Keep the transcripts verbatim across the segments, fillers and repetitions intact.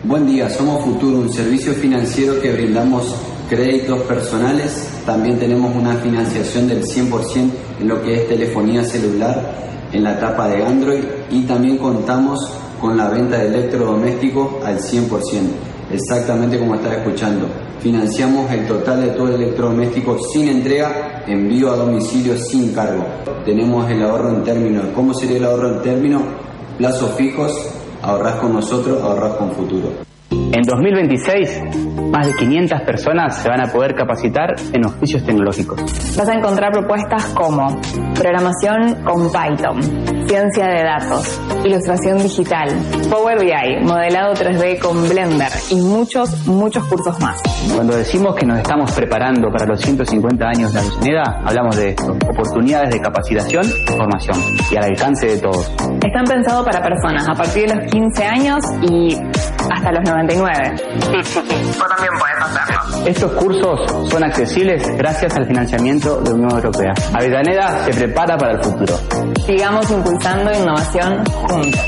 Buen día, somos Futuro, un servicio financiero que brindamos créditos personales. También tenemos una financiación del cien por ciento en lo que es telefonía celular en la etapa de Android, y también contamos con la venta de electrodomésticos al cien por ciento, exactamente como estás escuchando. Financiamos el total de todo el electrodoméstico sin entrega, envío a domicilio sin cargo. Tenemos el ahorro en términos. ¿Cómo sería el ahorro en términos? Plazos fijos, ahorrás con nosotros, ahorrás con Futuro. En dos mil veintiséis, más de quinientas personas se van a poder capacitar en oficios tecnológicos. Vas a encontrar propuestas como programación con Python, ciencia de datos, ilustración digital, Power B I, modelado tres D con Blender y muchos, muchos cursos más. Cuando decimos que nos estamos preparando para los ciento cincuenta años de Avellaneda, hablamos de esto: oportunidades de capacitación y formación, y al alcance de todos. Están pensados para personas a partir de los quince años y hasta los noventa y nueve. Vos también podés hacerlo. Estos cursos son accesibles gracias al financiamiento de la Unión Europea. Avellaneda se prepara para el futuro. Sigamos impulsando innovación juntos.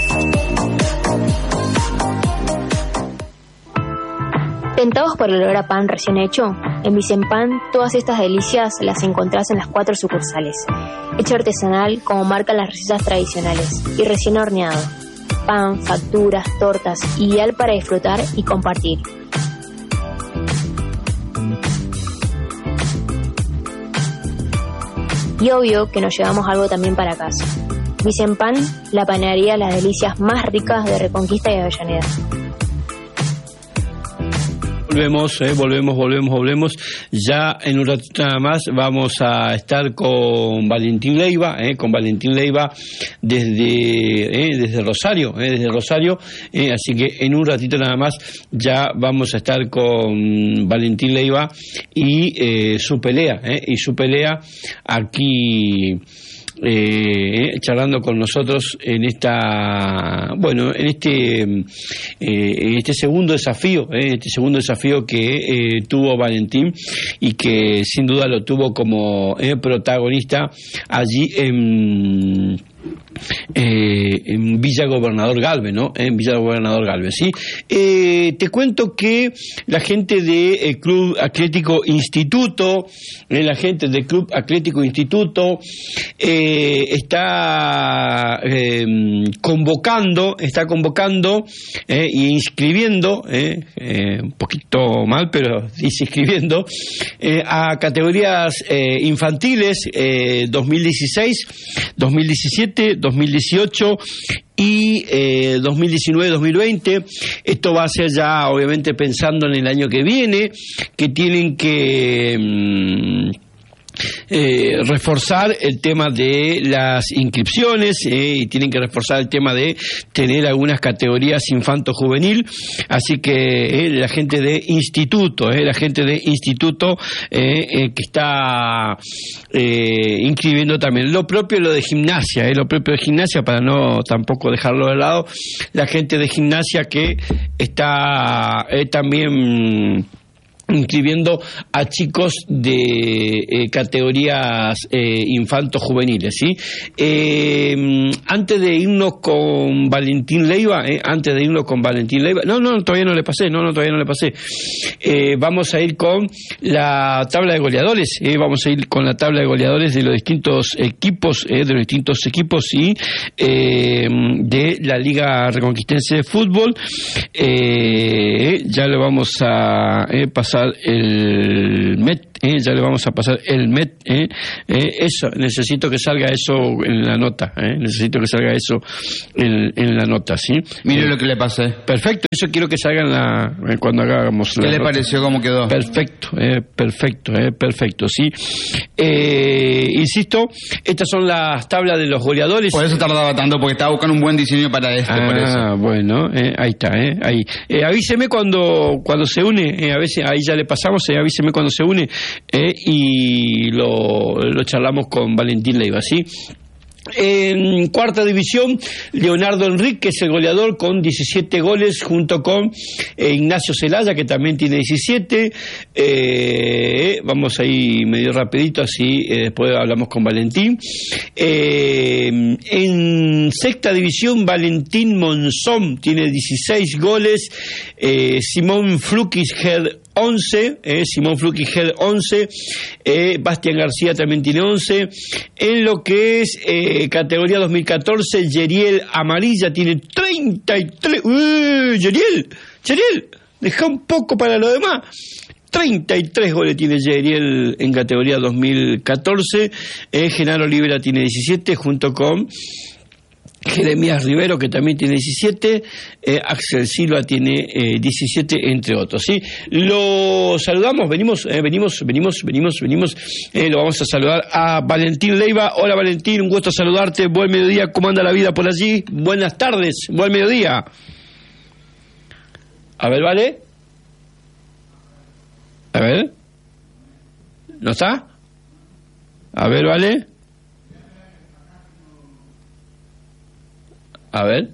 ¿Tentados por el olor a pan recién hecho? En Vicempan todas estas delicias las encontrás en las cuatro sucursales. Hecho artesanal como marcan las recetas tradicionales y recién horneado. Pan, facturas, tortas, ideal para disfrutar y compartir. Y obvio que nos llevamos algo también para casa. Vicempan, la panadería de las delicias más ricas de Reconquista y Avellaneda. Volvemos, eh, volvemos, volvemos, volvemos. Ya en un ratito nada más vamos a estar con Valentín Leiva, eh, con Valentín Leiva desde, eh, desde Rosario, eh, desde Rosario. Eh, así que en un ratito nada más ya vamos a estar con Valentín Leiva y eh, su pelea, eh, y su pelea aquí. Eh, charlando con nosotros en esta, bueno, en este, eh, en este segundo desafío, eh, este segundo desafío que eh, tuvo Valentín y que sin duda lo tuvo como eh, protagonista allí en Eh, en Villa Gobernador Galvez, ¿no? En Villa Gobernador Galvez, ¿sí? Eh, te cuento que la gente de eh, Club Atlético Instituto, eh, la gente del Club Atlético Instituto eh, está eh, convocando, está convocando e eh, inscribiendo, eh, eh, un poquito mal, pero dice inscribiendo, eh, a categorías eh, infantiles eh, dos mil dieciséis, dos mil diecisiete, dos mil dieciocho y eh, dos mil diecinueve, dos mil veinte. Esto va a ser ya obviamente pensando en el año que viene, que tienen que mmm, Eh, reforzar el tema de las inscripciones eh, y tienen que reforzar el tema de tener algunas categorías infanto-juvenil, así que eh, la gente de instituto, eh, la gente de instituto eh, eh, que está eh, inscribiendo también lo propio, lo de gimnasia, eh, lo propio de gimnasia, para no tampoco dejarlo de lado, la gente de gimnasia que está eh, también inscribiendo a chicos de eh, categorías eh, infanto-juveniles, ¿sí? Eh, antes de irnos con Valentín Leiva, eh, antes de irnos con Valentín Leiva, no, no, todavía no le pasé, no, no, todavía no le pasé. Eh, vamos a ir con la tabla de goleadores, eh, vamos a ir con la tabla de goleadores de los distintos equipos, eh, de los distintos equipos, sí, eh, de la Liga Reconquistense de Fútbol. Eh, ya lo vamos a eh, pasar el M E T, eh, ya le vamos a pasar el M E T, eh, eh, eso, necesito que salga eso en la nota, eh, necesito que salga eso en, en la nota, ¿sí? Mire eh, lo que le pasé. Perfecto, eso quiero que salga en la, eh, cuando hagamos la ¿Qué le nota. pareció cómo quedó? Perfecto, eh, perfecto, eh, perfecto, sí. Eh, insisto, estas son las tablas de los goleadores. Por eso tardaba tanto, porque estaba buscando un buen diseño para este, ah, por eso. bueno, eh, ahí está, eh, ahí. Eh, avíseme cuando cuando se une, eh, a veces ahí ya le pasamos, eh, avíseme cuando se une eh, y lo, lo charlamos con Valentín Leiva, ¿sí? En cuarta división, Leonardo Enrique, que es el goleador con diecisiete goles, junto con eh, Ignacio Celaya, que también tiene diecisiete. Eh, vamos ahí medio rapidito, así eh, después hablamos con Valentín. Eh, en sexta división, Valentín Monzón tiene dieciséis goles. Eh, Simón Flukiger once, eh, Simón Flukiger once, eh, Bastián García también tiene once. En lo que es eh, categoría dos mil catorce, Yeriel Amarilla tiene treinta y tres. ¡Uh, Yeriel! Yeriel, deja un poco para lo demás. treinta y tres goles tiene Yeriel en categoría dos mil catorce. Eh, Genaro Olivera tiene diecisiete, junto con Jeremías Rivero, que también tiene diecisiete, eh, Axel Silva tiene eh, diecisiete, entre otros, ¿sí? Lo saludamos, venimos, eh, venimos, venimos, venimos, venimos, eh, lo vamos a saludar a Valentín Leiva. Hola Valentín, un gusto saludarte, buen mediodía, ¿cómo anda la vida por allí? Buenas tardes, buen mediodía. A ver, ¿vale? A ver, ¿no está? A ver, ¿vale? A ver.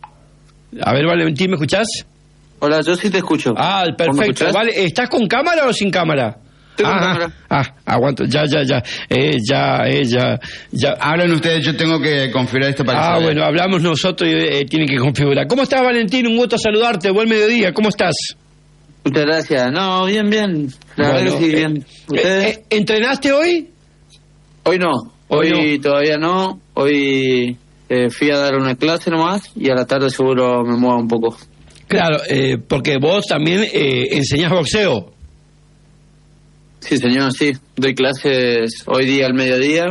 A ver, Valentín, ¿me escuchás? Hola, yo sí te escucho. Ah, perfecto. Vale, ¿estás con cámara o sin cámara? Estoy ah, con cámara. Ah, aguanto. Ya, ya, ya. Eh, ya, eh, ya, ya. Hablan ustedes, yo tengo que configurar esto para Ah, saber. bueno, hablamos nosotros y eh, tienen que configurar. ¿Cómo estás, Valentín? Un gusto saludarte. Buen mediodía. ¿Cómo estás? Muchas gracias. No, bien, bien. La Bueno, verdad que sí, eh, bien. ¿Ustedes? Eh, eh, ¿Entrenaste hoy? Hoy no. Hoy Hoy, no. todavía no. Hoy eh, fui a dar una clase nomás y a la tarde seguro me muevo un poco. Claro, eh, porque vos también eh, enseñás boxeo. Sí, señor, sí. Doy clases hoy día al mediodía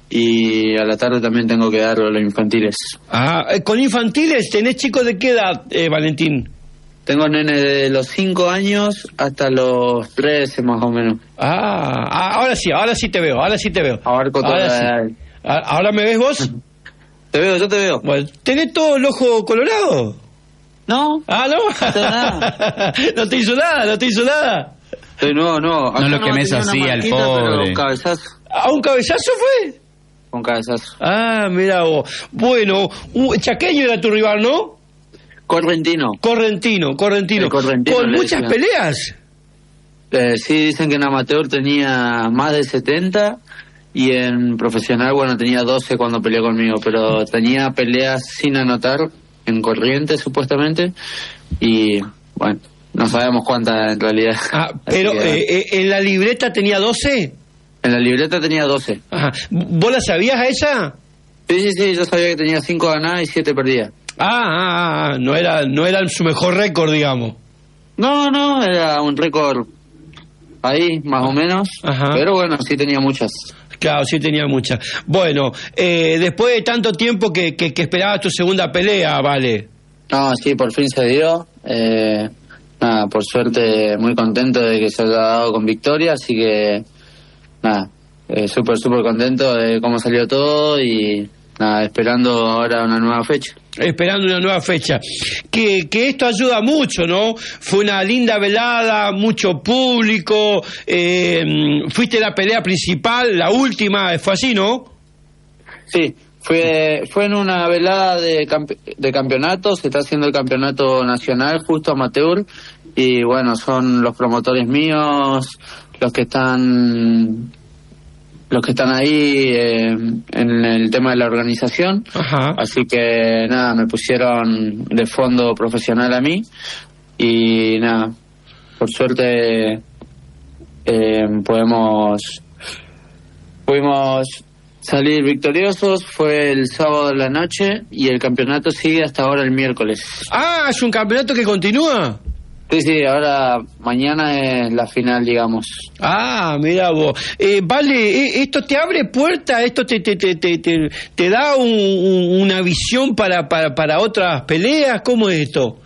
y a la tarde también tengo que dar a los infantiles. Ah, eh, con infantiles, ¿tenés chicos de qué edad, eh, Valentín? Tengo nenes de los cinco años hasta los trece más o menos. Ah, ah, ahora sí, ahora sí te veo, ahora sí te veo. Abarco toda Ahora la sí. edad. Ah, ¿ahora me ves vos? Te veo, yo te veo. Bueno, ¿tenés todo el ojo colorado? No, Ah, ¿no? No te nada. No te hizo nada, no te hizo nada. eh, no, no. Acá No lo quemes tenía una así al marquita, pobre. pero cabezazo, ¿A un cabezazo fue? con cabezazo. Ah, mira vos. Bueno, un chaqueño era tu rival, ¿no? Correntino. Correntino, Correntino. El Correntino Con le muchas decían. peleas. Eh, sí, dicen que en amateur tenía más de setenta y en profesional, bueno, tenía doce cuando peleó conmigo, pero tenía peleas sin anotar en Corrientes, supuestamente, y bueno, no sabemos cuántas en realidad. Ah, Así pero que, eh, eh, en la libreta tenía doce. en la libreta tenía doce. Ajá. ¿Vos la sabías a esa? Sí, sí, sí, yo sabía que tenía cinco ganadas y siete perdidas. Ah, ah, ah, no era, no era su mejor récord, digamos. No, no, era un récord ahí, más o menos, Ajá. pero bueno, sí tenía muchas. Claro, sí tenía muchas. Bueno, eh, después de tanto tiempo que, que, que esperabas tu segunda pelea, vale. No, sí, por fin se dio. Eh, nada, por suerte muy contento de que se haya dado con victoria, así que nada, eh, súper, súper contento de cómo salió todo y nada, esperando ahora una nueva fecha. Esperando una nueva fecha. Que, que esto ayuda mucho, ¿no? Fue una linda velada, mucho público, eh, fuiste la pelea principal, la última, fue así, ¿no? Sí, fue fue en una velada de, campe- de campeonato, se está haciendo el campeonato nacional, justo amateur, y bueno, son los promotores míos, los que están los que están ahí eh, en el tema de la organización. Ajá. Así que nada, me pusieron de fondo profesional a mí y nada, por suerte eh, podemos pudimos salir victoriosos. Fue el sábado de la noche y el campeonato sigue hasta ahora el miércoles. Ah, es un campeonato que continúa. Sí, sí, ahora mañana es la final, digamos. Ah, mira vos. Eh, vale, eh, esto te abre puertas, esto te te, te, te, te, te da un, un, una visión para, para, para otras peleas. ¿Cómo es esto?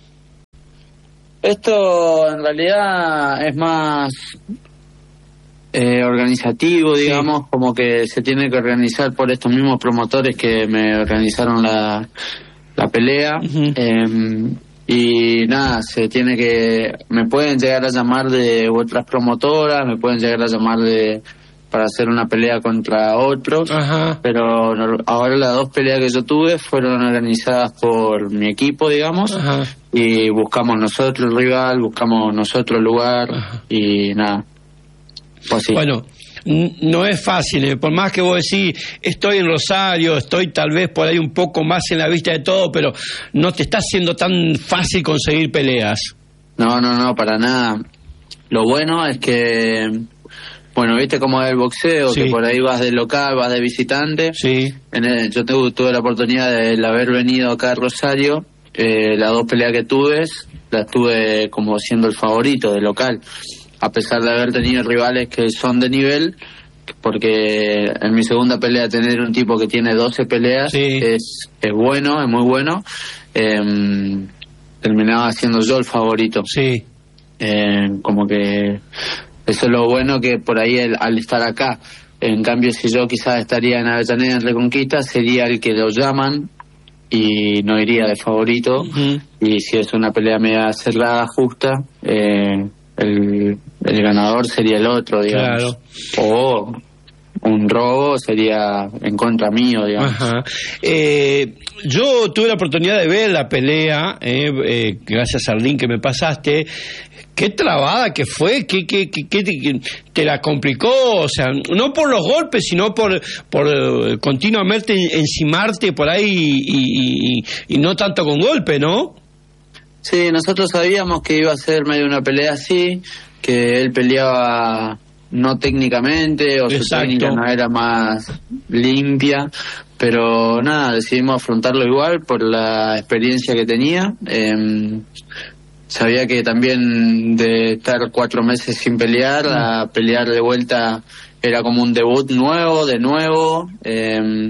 Esto en realidad es más eh, organizativo, digamos, sí. Como que se tiene que organizar por estos mismos promotores que me organizaron la, la pelea. Uh-huh. eh, y nada, se tiene que, me pueden llegar a llamar de otras promotoras, me pueden llegar a llamar de, para hacer una pelea contra otros. Ajá. Pero no, ahora las dos peleas que yo tuve fueron organizadas por mi equipo, digamos. Ajá. Y buscamos nosotros el rival, buscamos nosotros el lugar. Ajá. Y nada, pues sí. Bueno, no es fácil, eh. por más que vos decís, estoy en Rosario, estoy tal vez por ahí un poco más en la vista de todo, pero no te está siendo tan fácil conseguir peleas. No, no, no, para nada. Lo bueno es que, bueno, viste cómo es el boxeo, sí. que por ahí vas de local, vas de visitante. Sí. En el, yo tuve, tuve la oportunidad de el haber venido acá a Rosario, eh, las dos peleas que tuve, las tuve como siendo el favorito de local. A pesar de haber tenido rivales que son de nivel, porque en mi segunda pelea tener un tipo que tiene doce peleas sí. es, es bueno, es muy bueno. Eh, terminaba siendo yo el favorito. Sí. Eh, como que eso es lo bueno, que por ahí el, al estar acá, en cambio si yo quizás estaría en Avellaneda en Reconquista, sería el que lo llaman y no iría de favorito. Uh-huh. Y si es una pelea media cerrada, justa, eh, el, el ganador sería el otro, digamos. Claro. O un robo sería en contra mío, digamos. Ajá. Eh, yo tuve la oportunidad de ver la pelea, eh, eh, gracias al link que me pasaste. Qué trabada que fue, qué, qué, qué, qué te, te la complicó, o sea, no por los golpes, sino por por uh, continuamente encimarte por ahí y, y, y, y no tanto con golpe, ¿no? Sí, nosotros sabíamos que iba a ser medio una pelea así, que él peleaba no técnicamente, o su técnica no era más limpia, pero nada, decidimos afrontarlo igual por la experiencia que tenía. Eh, sabía que también de estar cuatro meses sin pelear, mm. a pelear de vuelta era como un debut nuevo, de nuevo, eh,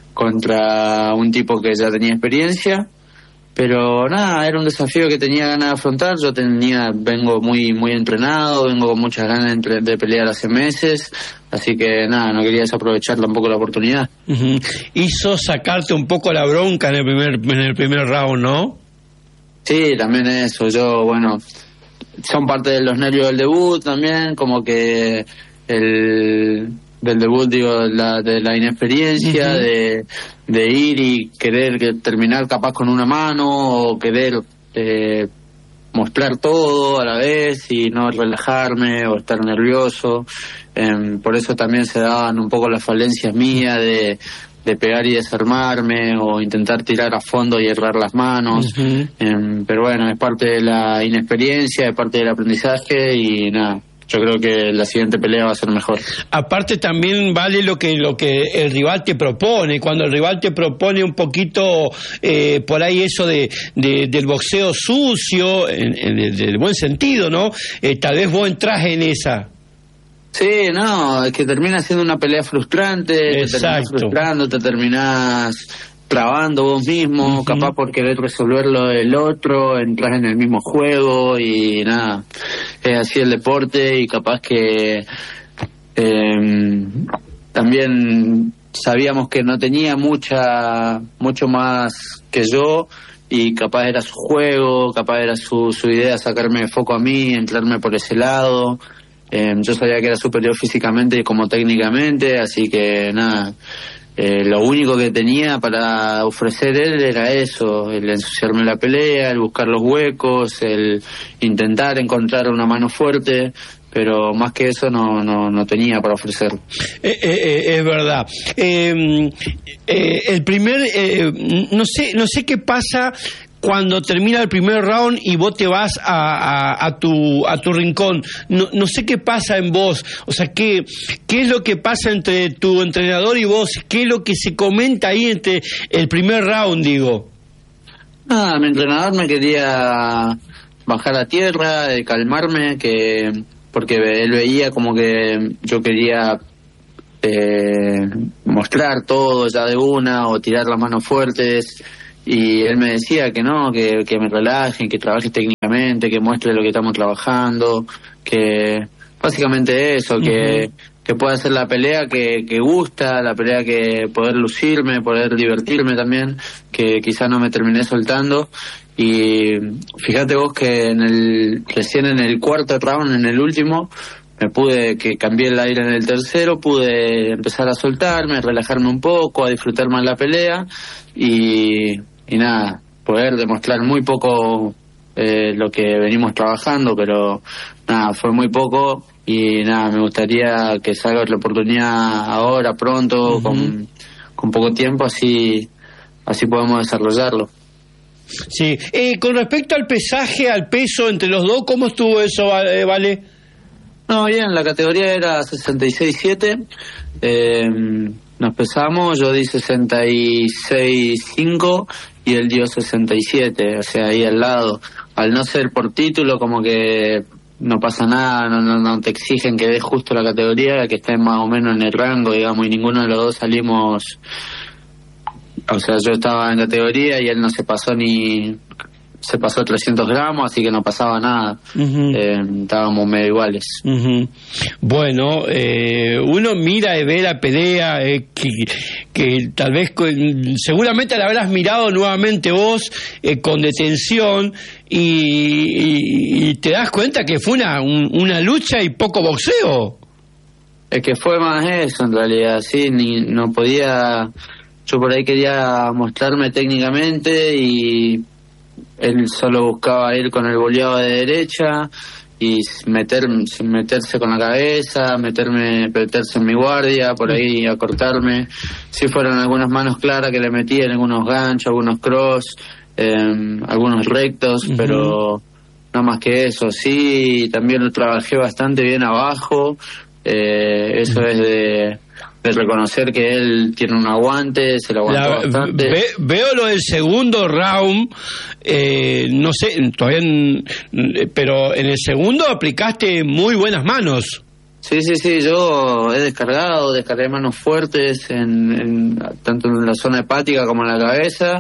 contra un tipo que ya tenía experiencia. Pero nada, era un desafío que tenía ganas de afrontar. Yo tenía, vengo muy muy entrenado, vengo con muchas ganas de, entre, de pelear hace meses, así que nada, no quería desaprovechar tampoco la oportunidad. Uh-huh. Hizo sacarte un poco la bronca en el primer en el primer round, ¿no? Sí, también eso. Yo, bueno, son parte de los nervios del debut también, como que el del debut, digo, la, de la inexperiencia, uh-huh. de, de ir y querer que, terminar capaz con una mano, o querer eh, mostrar todo a la vez y no relajarme o estar nervioso. Eh, por eso también se daban un poco las falencias mías de, de pegar y desarmarme, o intentar tirar a fondo y errar las manos. Uh-huh. Eh, pero bueno, es parte de la inexperiencia, es parte del aprendizaje y nada. Yo creo que la siguiente pelea va a ser mejor. Aparte también vale lo que lo que el rival te propone. Cuando el rival te propone un poquito eh, por ahí eso de, de del boxeo sucio, en, en el, del buen sentido, ¿no? Eh, tal vez vos entras en esa. Sí, no, es que termina siendo una pelea frustrante. Exacto. Te terminás frustrando, te terminás trabando vos mismo, uh-huh. capaz por querer resolverlo del otro, entras en el mismo juego y nada, es así el deporte. Y capaz que eh, también sabíamos que no tenía mucha mucho más que yo, y capaz era su juego, capaz era su, su idea sacarme de foco a mí, entrarme por ese lado. Eh, yo sabía que era superior físicamente como técnicamente, así que nada, Eh, lo único que tenía para ofrecer él era eso, el ensuciarme la pelea, el buscar los huecos, el intentar encontrar una mano fuerte, pero más que eso no no, no tenía para ofrecer. Eh, eh, es verdad. Eh, eh, el primer, eh, no sé, no sé qué pasa cuando termina el primer round y vos te vas a, a, a tu a tu rincón. No, no sé qué pasa en vos, o sea, qué qué es lo que pasa entre tu entrenador y vos, qué es lo que se comenta ahí entre el primer round, digo. Ah, mi entrenador me quería bajar a tierra, de calmarme, que porque él veía como que yo quería eh, mostrar todo ya de una o tirar las manos fuertes. Y él me decía que no, que, que me relaje, que trabaje técnicamente, que muestre lo que estamos trabajando, que básicamente eso, uh-huh. que, que pueda hacer la pelea que, que gusta, la pelea que poder lucirme, poder divertirme también, que quizá no me terminé soltando. Y fíjate vos que en el recién en el cuarto round, en el último, me pude, que cambié el aire en el tercero, pude empezar a soltarme, a relajarme un poco, a disfrutar más la pelea y, y nada, poder demostrar muy poco eh, lo que venimos trabajando, pero nada, fue muy poco y nada, me gustaría que salga la oportunidad ahora, pronto, uh-huh. con, con poco tiempo, así, así podemos desarrollarlo. Sí, eh, con respecto al pesaje, al peso entre los dos, ¿cómo estuvo eso, Vale? No, bien, la categoría era sesenta y seis siete, eh, nos pesamos, yo di sesenta y seis cinco y él dio sesenta y siete, o sea, ahí al lado. Al no ser por título, como que no pasa nada, no, no, no te exigen que des justo la categoría, que estés más o menos en el rango, digamos, y ninguno de los dos salimos. O sea, yo estaba en categoría y él no se pasó ni... Se pasó trescientos gramos, así que no pasaba nada. Uh-huh. Eh, estábamos medio iguales. Uh-huh. Bueno, eh, uno mira y ve la pelea, eh, que, que tal vez, seguramente la habrás mirado nuevamente vos, eh, con detención, y, y, y te das cuenta que fue una, un, una lucha y poco boxeo. Es que fue más eso, en realidad, sí, ni, no podía... Yo por ahí quería mostrarme técnicamente y él solo buscaba ir con el boleado de derecha y meter, meterse con la cabeza, meterme, meterse en mi guardia, por ahí a cortarme. Sí fueron algunas manos claras que le metían, algunos ganchos, algunos cross, eh, algunos rectos, uh-huh. pero no más que eso. Sí, también lo trabajé bastante bien abajo, eh, eso uh-huh. es de... de reconocer que él tiene un aguante, se lo aguantó la, bastante. Ve, veo lo del segundo round, eh, no sé, todavía, pero en el segundo aplicaste muy buenas manos. Sí, sí, sí, yo he descargado, descargué manos fuertes, en, en tanto en la zona hepática como en la cabeza,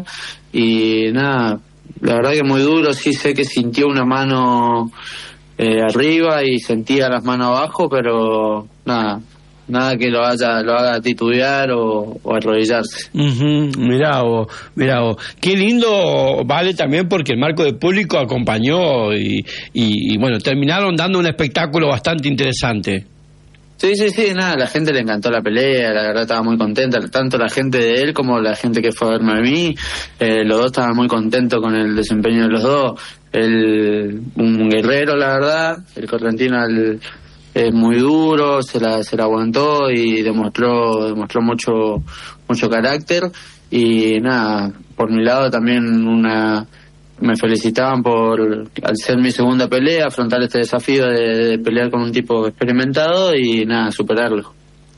y nada, la verdad que muy duro, sí sé que sintió una mano eh, arriba y sentía las manos abajo, pero nada, nada que lo haya lo haga titubear o, o arrodillarse. Uh-huh. Mirá vos, mirá vos. Qué lindo, Vale, también porque el marco de público acompañó y, y, y bueno, terminaron dando un espectáculo bastante interesante. Sí, sí, sí, nada, la gente le encantó la pelea, la verdad estaba muy contenta, tanto la gente de él como la gente que fue a verme a mí, eh, los dos estaban muy contentos con el desempeño de los dos. El, un guerrero, la verdad, el correntino el, es muy duro, se la se la aguantó y demostró demostró mucho mucho carácter y nada, por mi lado también una me felicitaban por al ser mi segunda pelea afrontar este desafío de, de pelear con un tipo experimentado y nada, superarlo.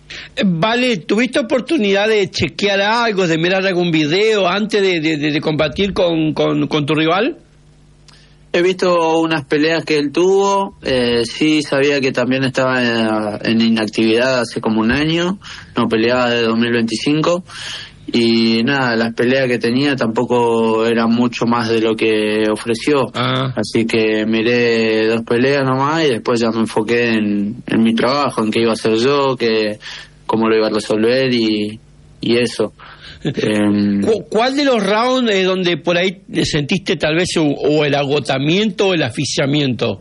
Vale, ¿tuviste oportunidad de chequear algo, de mirar algún video antes de, de, de combatir con, con, con tu rival? He visto unas peleas que él tuvo, eh, sí sabía que también estaba en, en inactividad hace como un año, no peleaba de dos mil veinticinco y nada, las peleas que tenía tampoco eran mucho más de lo que ofreció, ah. así que miré dos peleas nomás y después ya me enfoqué en, en mi trabajo, en qué iba a hacer yo, que cómo lo iba a resolver y, y eso. Eh, ¿Cuál de los rounds es donde por ahí sentiste tal vez o, o el agotamiento o el asfixiamiento?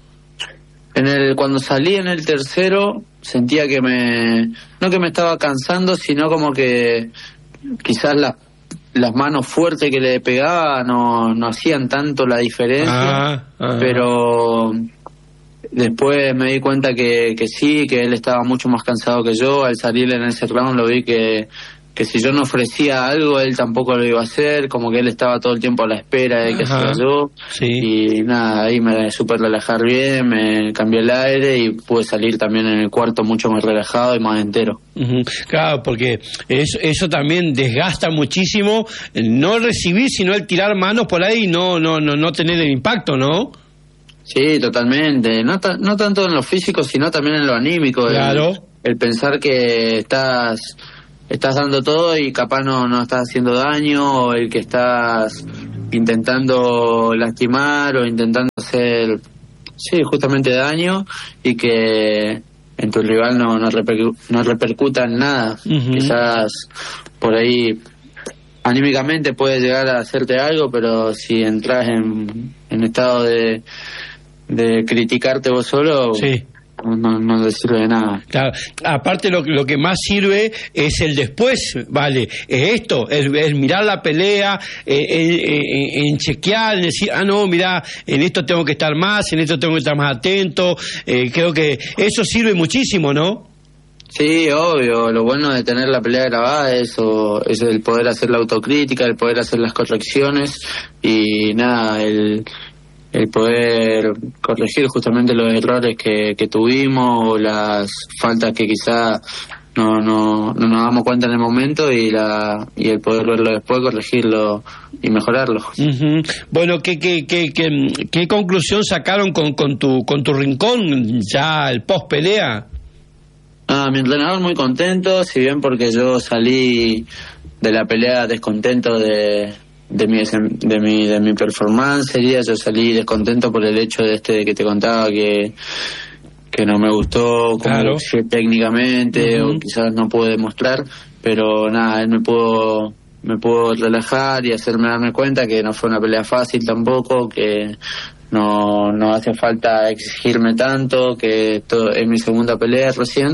En el cuando salí en el tercero sentía que me no que me estaba cansando, sino como que quizás las las manos fuertes que le pegaba no no hacían tanto la diferencia, ah, ah. pero después me di cuenta que que sí, que él estaba mucho más cansado que yo. Al salir en ese round lo vi que que si yo no ofrecía algo, él tampoco lo iba a hacer, como que él estaba todo el tiempo a la espera de que hiciera yo, sí. Y nada, ahí me supe relajar bien, me cambié el aire y pude salir también en el cuarto mucho más relajado y más entero. Uh-huh. Claro, porque eso, eso también desgasta muchísimo, no recibir, sino el tirar manos por ahí y no, no, no, no tener el impacto, ¿no? Sí, totalmente, no, ta- no tanto en lo físico, sino también en lo anímico, claro. el, el pensar que estás... estás dando todo y capaz no, no estás haciendo daño, o el que estás intentando lastimar o intentando hacer, sí, justamente daño, y que en tu rival no, no, repercu- no repercuta en nada. Uh-huh. Quizás por ahí anímicamente puede llegar a hacerte algo, pero si entras en, en estado de, de criticarte vos solo, sí. no, no le sirve de nada. Claro. Aparte lo, lo que más sirve es el después, vale, es esto, es, es mirar la pelea, eh, eh, eh, en chequear, en decir, ah no, mira, en esto tengo que estar más, en esto tengo que estar más atento, eh, creo que eso sirve muchísimo, ¿no? Sí, obvio, lo bueno de tener la pelea grabada es, o, es el poder hacer la autocrítica, el poder hacer las correcciones y nada, el... el poder corregir justamente los errores que, que tuvimos o las faltas que quizá no, no, no nos damos cuenta en el momento y la y el poder verlo después, corregirlo y mejorarlo. Uh-huh. Bueno, ¿qué, qué, qué, qué, qué conclusión sacaron con, con, tu, con tu rincón ya el post pelea? Ah, mi entrenador muy contento, si bien porque yo salí de la pelea descontento de de mi de mi de mi performance, sería yo salí descontento por el hecho de este que te contaba que que no me gustó como claro. técnicamente uh-huh. o quizás no pude demostrar, pero nada, él me pudo me pudo relajar y hacerme darme cuenta que no fue una pelea fácil tampoco, que no no hace falta exigirme tanto, que esto es mi segunda pelea recién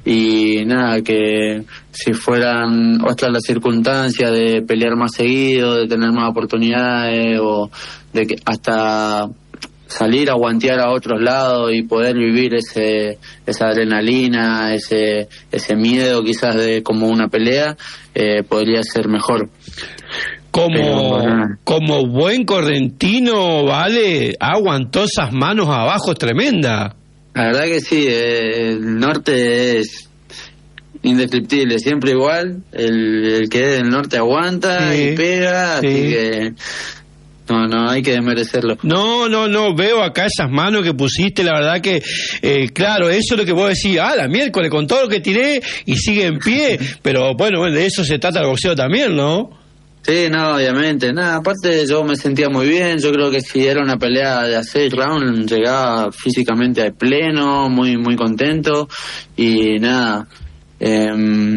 y nada, que si fueran otras las circunstancias de pelear más seguido, de tener más oportunidades o de que hasta salir a guantear a otros lados y poder vivir ese esa adrenalina, ese ese miedo quizás de como una pelea, eh, podría ser mejor. Como, Pero, como buen correntino, vale, aguantó esas manos abajo tremenda. La verdad que sí, eh, el norte es indescriptible, siempre igual, el, el que es del norte aguanta sí, y pega, sí. Así que no, no hay que desmerecerlo. No, no, no, veo acá esas manos que pusiste, la verdad que, eh, claro, eso es lo que vos decís, ah, la miércoles con todo lo que tiré y sigue en pie, pero bueno, de eso se trata el boxeo también, ¿no? Sí, no, obviamente. Nada, aparte yo me sentía muy bien. Yo creo que si era una pelea de a seis rounds, llegaba físicamente a pleno, muy muy contento. Y nada, eh,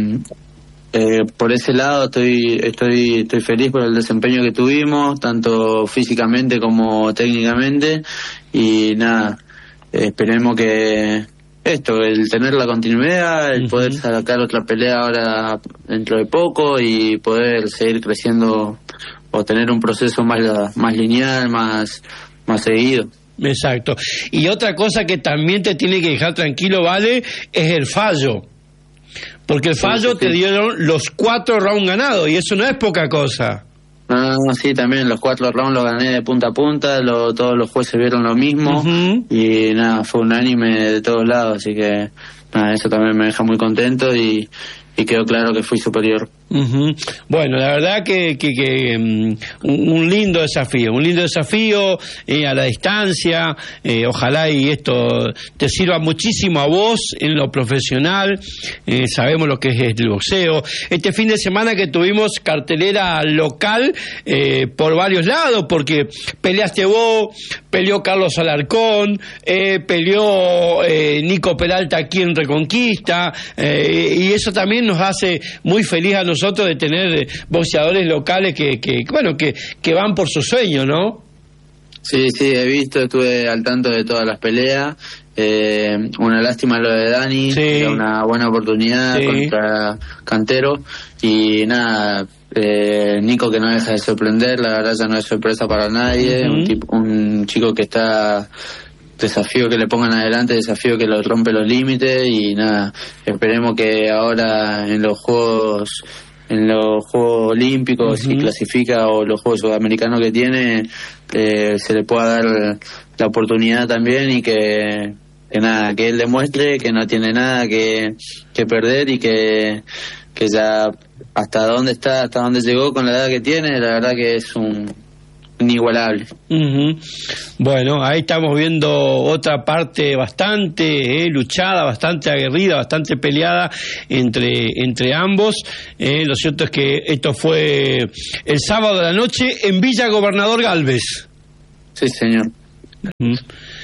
eh, por ese lado estoy estoy estoy feliz por el desempeño que tuvimos, tanto físicamente como técnicamente. Y nada, eh, esperemos que esto, el tener la continuidad, el uh-huh. poder sacar otra pelea ahora dentro de poco y poder seguir creciendo o tener un proceso más más lineal, más más seguido. Exacto. Y otra cosa que también te tiene que dejar tranquilo, vale, es el fallo. Porque el fallo sí, sí, sí. te dieron los cuatro rounds ganados y eso no es poca cosa. No, no, sí, también los cuatro rounds los gané de punta a punta, lo, todos los jueces vieron lo mismo uh-huh. y nada, fue unánime de todos lados, así que nada, eso también me deja muy contento y, y quedó claro que fui superior. Uh-huh. Bueno, la verdad que, que, que um, un lindo desafío, un lindo desafío eh, a la distancia, eh, ojalá y esto te sirva muchísimo a vos en lo profesional, eh, sabemos lo que es el boxeo. Este fin de semana que tuvimos cartelera local eh, por varios lados, porque peleaste vos, peleó Carlos Alarcón, eh, peleó eh, Nico Peralta aquí en Reconquista, eh, y eso también nos hace muy feliz a nosotros de tener boxeadores locales que, que bueno, que, que van por su sueño, ¿no? Sí, sí, he visto, estuve al tanto de todas las peleas. Eh, una lástima lo de Dani, sí. Era una buena oportunidad sí. contra Cantero. Y nada, eh, Nico que no deja de sorprender, la verdad ya no es sorpresa para nadie. Uh-huh. un, tipo, un chico que está... desafío que le pongan adelante, desafío que lo rompe los límites y nada, esperemos que ahora en los Juegos en los Juegos Olímpicos, uh-huh. si clasifica, o los Juegos Sudamericanos que tiene, eh, se le pueda dar la oportunidad también y que, que nada, que él demuestre que no tiene nada que, que perder y que, que ya hasta dónde está, hasta dónde llegó con la edad que tiene, la verdad que es un inigualable. Uh-huh. Bueno, ahí estamos viendo otra parte bastante eh, luchada, bastante aguerrida, bastante peleada entre entre ambos. Eh, lo cierto es que esto fue el sábado de la noche en Villa Gobernador Galvez. Sí, señor. Uh-huh.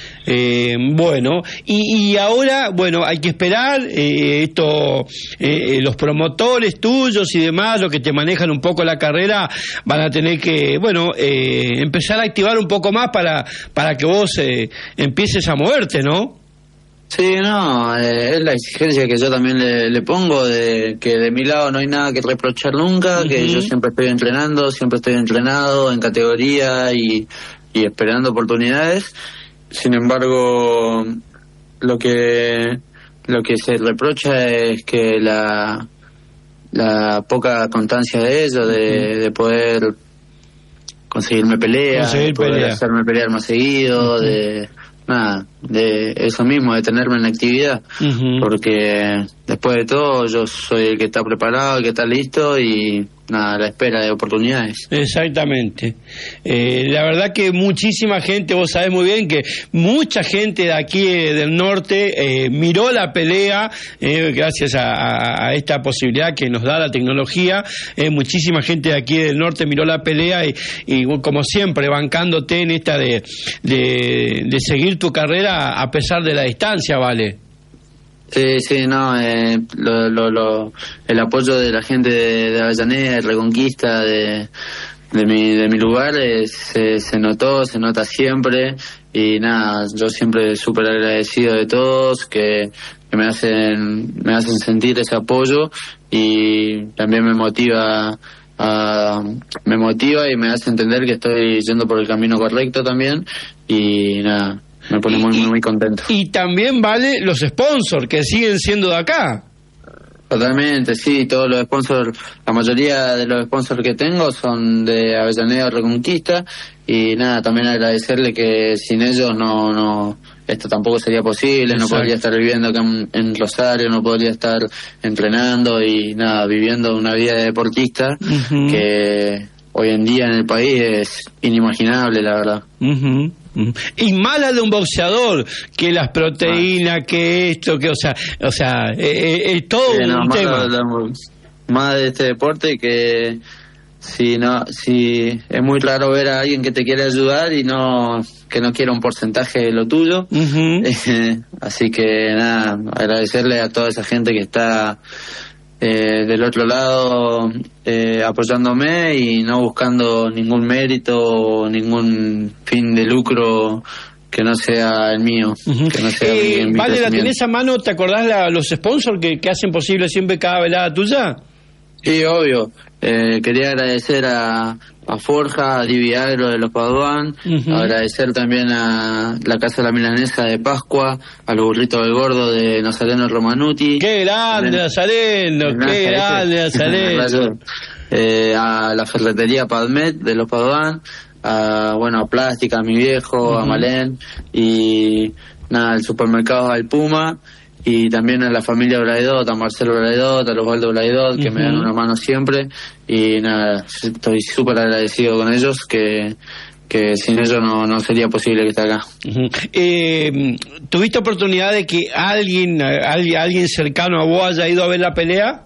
Eh, bueno, y, y ahora, bueno, hay que esperar, eh, esto, eh, los promotores tuyos y demás, los que te manejan un poco la carrera, van a tener que, bueno, eh, empezar a activar un poco más para, para que vos eh, empieces a moverte, ¿no? Sí, no, eh, es la exigencia que yo también le, le pongo, de que de mi lado no hay nada que reprochar nunca, uh-huh. que yo siempre estoy entrenando, siempre estoy entrenado en categoría y, y esperando oportunidades. Sin embargo, lo que lo que se reprocha es que la la poca constancia de ellos, de, uh-huh. de poder conseguirme peleas, Conseguir de poder pelea. hacerme pelear más seguido, uh-huh. de nada, de eso mismo, de tenerme en actividad, uh-huh. porque después de todo yo soy el que está preparado, el que está listo y nada, a la espera de oportunidades. Exactamente. Eh, la verdad que muchísima gente, vos sabés muy bien que mucha gente de aquí eh, del norte eh, miró la pelea eh, gracias a, a, a esta posibilidad que nos da la tecnología. Eh, muchísima gente de aquí del norte miró la pelea y, y como siempre bancándote en esta de, de, de seguir tu carrera a pesar de la distancia, ¿vale? Sí, sí, no, eh, lo, lo, lo, el apoyo de la gente de, de Avellaneda, de Reconquista, de, de mi, de mi lugar, eh, se, se notó, se nota siempre, y nada, yo siempre súper agradecido de todos, que, que me hacen, me hacen sentir ese apoyo, y también me motiva a, me motiva y me hace entender que estoy yendo por el camino correcto también, y nada, me pone muy, muy, muy contento. Y también vale los sponsors que siguen siendo de acá. Totalmente, sí, todos los sponsors, la mayoría de los sponsors que tengo son de Avellaneda Reconquista, y nada, también agradecerle que sin ellos no, no, esto tampoco sería posible. Exacto. No podría estar viviendo acá en, en Rosario, no podría estar entrenando y nada, viviendo una vida de deportista, uh-huh. que hoy en día en el país es inimaginable, la verdad. Uh-huh. Y mala de un boxeador, que las proteínas, ah. que esto, que o sea, o sea, es eh, eh, todo sí, un no, tema. La, más de este deporte que si no, si es muy raro ver a alguien que te quiere ayudar y no que no quiera un porcentaje de lo tuyo. Uh-huh. Eh, así que nada, agradecerle a toda esa gente que está Eh, del otro lado eh, apoyándome y no buscando ningún mérito o ningún fin de lucro que no sea el mío. Uh-huh. Que no sea eh, mi, mi vale, la tenés a mano, ¿te acordás la, los sponsors que, que hacen posible siempre cada velada tuya? Sí, obvio. Eh, quería agradecer a, a Forja, a Divi Agro de los Paduán, uh-huh. agradecer también a la Casa de la Milanesa de Pascua, al Burrito del Gordo de Nazareno Romanuti. ¡Qué grande, Nazareno! ¡Qué grande, Nazareno! eh, a la Ferretería Padmet de los Paduán, a, bueno, a Plástica, a mi viejo, uh-huh. a Malén, y nada, al supermercado Al Puma, y también a la familia Braidot, a Marcelo Braidot, a Osvaldo Braidot, que uh-huh. me dan una mano siempre, y nada, estoy súper agradecido con ellos, que que sin ellos no, no sería posible que esté acá. Uh-huh. Eh, ¿Tuviste oportunidad de que alguien, alguien alguien cercano a vos haya ido a ver la pelea?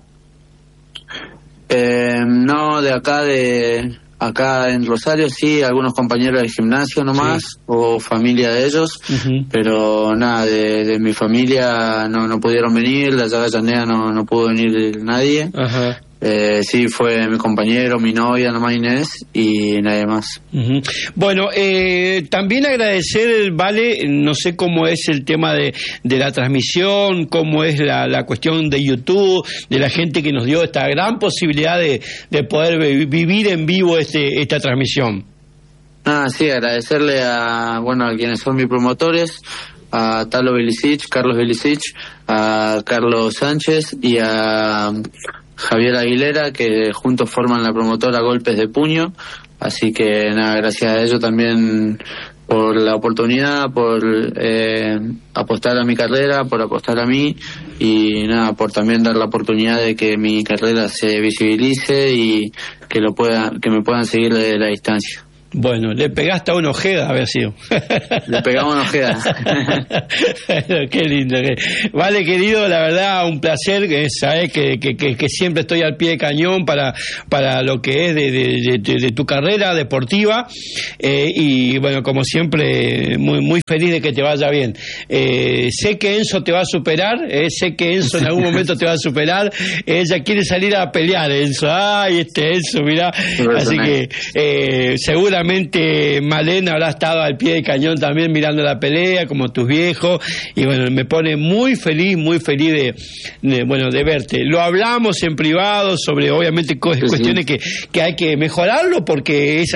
Eh, no, de acá de... Acá en Rosario sí, algunos compañeros del gimnasio nomás, sí. o familia de ellos, uh-huh. pero nada, de, de mi familia no no pudieron venir, de allá de Avellaneda no, no pudo venir nadie. Uh-huh. Eh, sí, fue mi compañero, mi novia, nomás Inés, y nadie más. Uh-huh. Bueno, eh, también agradecer, Vale, no sé cómo es el tema de, de la transmisión, cómo es la, la cuestión de YouTube, de la gente que nos dio esta gran posibilidad de, de poder vivir en vivo este esta transmisión. Ah, sí, agradecerle a, bueno, a quienes son mis promotores, a Talo Belicic, Carlos Belicic, a Carlos Sánchez y a Javier Aguilera, que juntos forman la promotora Golpes de Puño, así que nada, gracias a ellos también por la oportunidad, por eh, apostar a mi carrera, por apostar a mí, y nada, por también dar la oportunidad de que mi carrera se visibilice y que lo pueda, que me puedan seguir desde la distancia. Bueno, le pegaste a una Ojeda, había sido. Le pegamos una Ojeda. Qué lindo. Vale, querido, la verdad, un placer. Sabes que, que, que, que siempre estoy al pie de cañón para, para lo que es de, de, de, de tu carrera deportiva. Eh, y bueno, como siempre, muy, muy feliz de que te vaya bien. Eh, sé que Enzo te va a superar, eh, sé que Enzo en algún momento te va a superar. Ella quiere salir a pelear, Enzo. Ay, este Enzo, mirá. Así que eh, seguramente seguramente Malena habrá estado al pie del cañón también mirando la pelea, como tus viejos, y bueno, me pone muy feliz, muy feliz de, de bueno, de verte. Lo hablamos en privado sobre, obviamente, co- Sí, cuestiones sí. que, que hay que mejorarlo, porque es